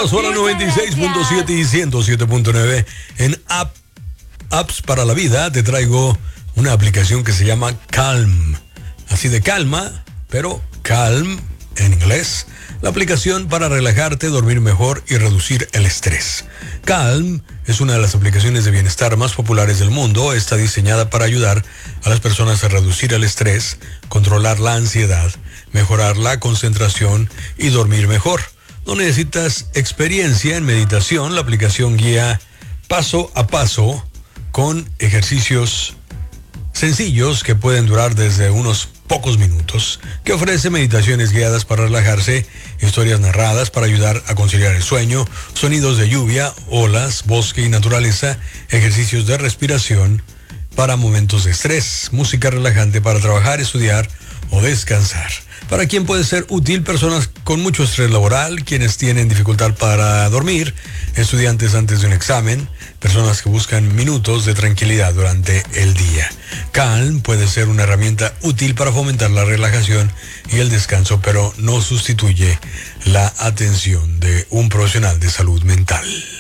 Zona 96.7 y 107.9. En Apps para la Vida te traigo una aplicación que se llama Calm. Así de calma, pero Calm en inglés. La aplicación para relajarte, dormir mejor y reducir el estrés. Calm es una de las aplicaciones de bienestar más populares del mundo. Está diseñada para ayudar a las personas a reducir el estrés, controlar la ansiedad, mejorar la concentración y dormir mejor. No necesitas experiencia en meditación. La aplicación guía paso a paso con ejercicios sencillos que pueden durar desde unos pocos minutos, que ofrece meditaciones guiadas para relajarse, historias narradas para ayudar a conciliar el sueño, sonidos de lluvia, olas, bosque y naturaleza, ejercicios de respiración para momentos de estrés, música relajante para trabajar, estudiar o descansar. Para quien puede ser útil, personas con mucho estrés laboral, quienes tienen dificultad para dormir, estudiantes antes de un examen, personas que buscan minutos de tranquilidad durante el día. Calm puede ser una herramienta útil para fomentar la relajación y el descanso, pero no sustituye la atención de un profesional de salud mental.